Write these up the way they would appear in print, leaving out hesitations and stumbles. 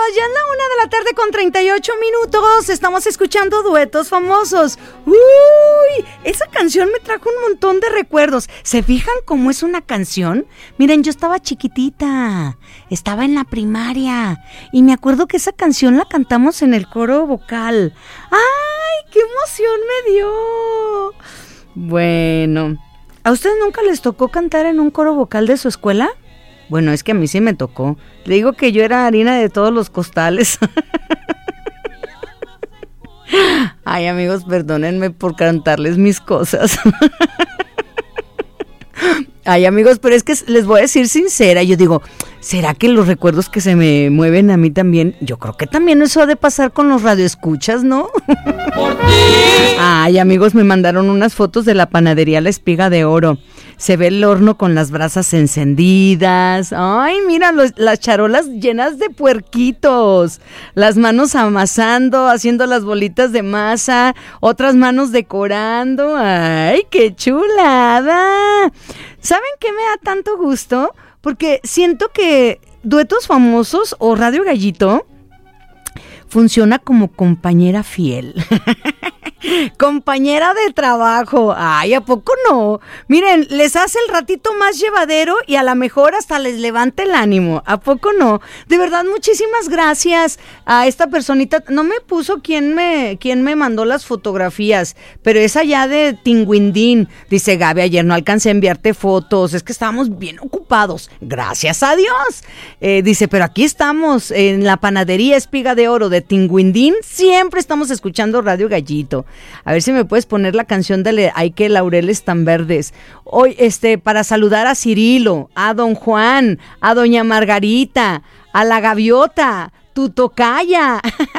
ya es la 1:38 PM. Estamos escuchando Duetos Famosos. ¡Uy! Esa canción me trajo un montón de recuerdos. ¿Se fijan cómo es una canción? Miren, yo estaba chiquitita, estaba en la primaria y me acuerdo que esa canción la cantamos en el coro vocal. ¡Ay, qué emoción me dio! Bueno, ¿a ustedes nunca les tocó cantar en un coro vocal de su escuela? Bueno, es que a mí sí me tocó. Le digo que yo era harina de todos los costales. Ay, amigos, perdónenme por cantarles mis cosas. Ay, amigos, pero es que les voy a decir sincera, yo digo, ¿será que los recuerdos que se me mueven a mí también? Yo creo que también eso ha de pasar con los radioescuchas, ¿no? Por ti. Ay, amigos, me mandaron unas fotos de la panadería La Espiga de Oro. Se ve el horno con las brasas encendidas. Ay, mira, las charolas llenas de puerquitos. Las manos amasando, haciendo las bolitas de masa. Otras manos decorando. Ay, qué chulada. ¿Saben qué me da tanto gusto? Porque siento que Duetos Famosos o Radio Gallito funciona como compañera fiel. Compañera de trabajo. Ay, ¿a poco no? Miren, les hace el ratito más llevadero y a lo mejor hasta les levanta el ánimo. ¿A poco no? De verdad, muchísimas gracias a esta personita. No me puso quién me mandó las fotografías, pero es allá de Tinguindín. Dice, Gaby, ayer no alcancé a enviarte fotos, es que estábamos bien ocupados. Gracias a Dios. Dice, pero aquí estamos en la panadería Espiga de Oro de Tinguindín. Siempre estamos escuchando Radio Gallito. A ver si me puedes poner la canción de Ay, que laureles tan verdes. Hoy, para saludar a Cirilo, a don Juan, a doña Margarita, a la Gaviota, tu tocaya.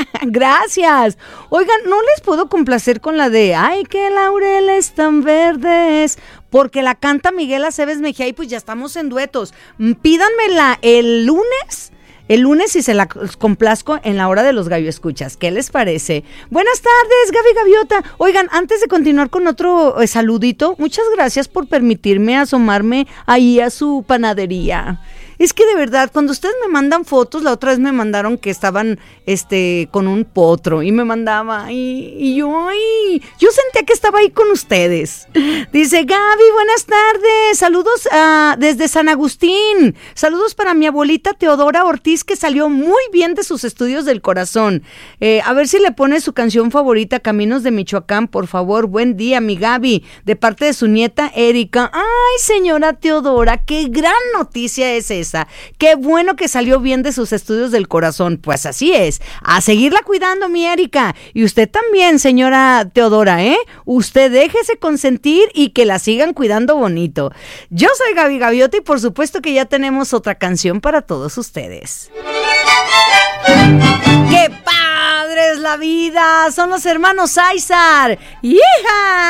Gracias. Oigan, no les puedo complacer con la de Ay, que laureles tan verdes, porque la canta Miguel Aceves Mejía y pues ya estamos en duetos. Pídanmela el lunes y se la complazco en la hora de los Gallo Escuchas. ¿Qué les parece? Buenas tardes, Gaby Gaviota. Oigan, antes de continuar con otro saludito, muchas gracias por permitirme asomarme ahí a su panadería. Es que de verdad, cuando ustedes me mandan fotos, la otra vez me mandaron que estaban con un potro y me mandaba y yo sentía que estaba ahí con ustedes. Dice, Gaby, buenas tardes, saludos desde San Agustín, saludos para mi abuelita Teodora Ortiz, que salió muy bien de sus estudios del corazón. A ver si le pone su canción favorita, Caminos de Michoacán, por favor. Buen día, mi Gaby, de parte de su nieta Erika. Ay, señora Teodora, qué gran noticia es esa. Qué bueno que salió bien de sus estudios del corazón. Pues así es, a seguirla cuidando, mi Erika. Y usted también, señora Teodora, usted déjese consentir y que la sigan cuidando bonito. Yo soy Gaby Gaviota y por supuesto que ya tenemos otra canción para todos ustedes. ¡Qué padre es la vida! Son los hermanos Aizar. ¡Hija!